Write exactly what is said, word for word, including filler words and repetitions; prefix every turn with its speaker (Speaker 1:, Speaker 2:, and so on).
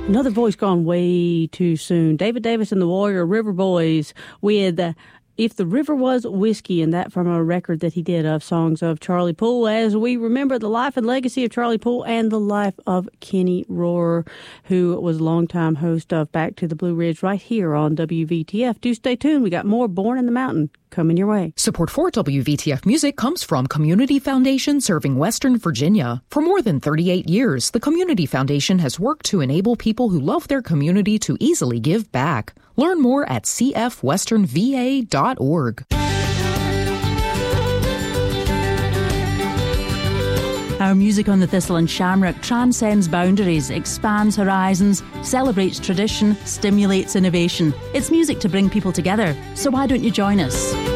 Speaker 1: Another voice gone way too soon. David Davis and the Warrior River Boys with uh, If the River Was Whiskey, and that from a record that he did of songs of Charlie Poole, as we remember the life and legacy of Charlie Poole and the life of Kenny Rohrer, who was a longtime host of Back to the Blue Ridge right here on W V T F. Do stay tuned. We got more Born in the Mountain coming your way.
Speaker 2: Support for W V T F Music comes from Community Foundation serving Western Virginia. For more than thirty-eight years, the Community Foundation has worked to enable people who love their community to easily give back. Learn more at c f western v a dot org.
Speaker 3: Our music on the Thistle and Shamrock transcends boundaries, expands horizons, celebrates tradition, stimulates innovation. It's music to bring people together. So why don't you join us?